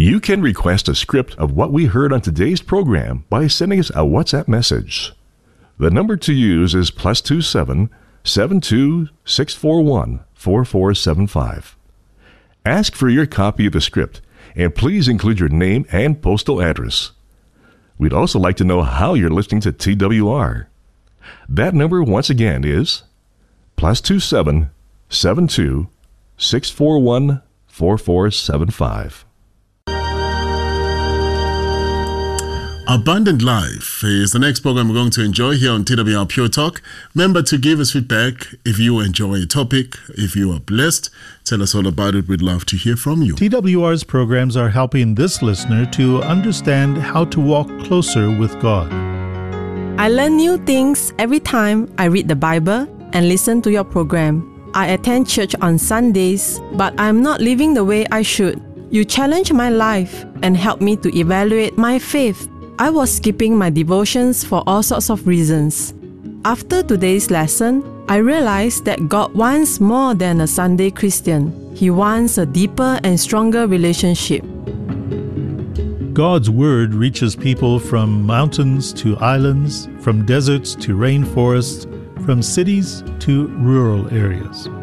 You can request a script of what we heard on today's program by sending us a WhatsApp message. The number to use is +27 72 641 4475. Ask for your copy of the script, and please include your name and postal address. We'd also like to know how you're listening to TWR. That number once again is +27 72 641 4475. Abundant Life is the next program we're going to enjoy here on TWR Pure Talk. Remember to give us feedback if you enjoy a topic, if you are blessed. Tell us all about it. We'd love to hear from you. TWR's programs are helping this listener to understand how to walk closer with God. I learn new things every time I read the Bible and listen to your program. I attend church on Sundays, but I'm not living the way I should. You challenge my life and help me to evaluate my faith. I was skipping my devotions for all sorts of reasons. After today's lesson, I realized that God wants more than a Sunday Christian. He wants a deeper and stronger relationship. God's Word reaches people from mountains to islands, from deserts to rainforests, from cities to rural areas.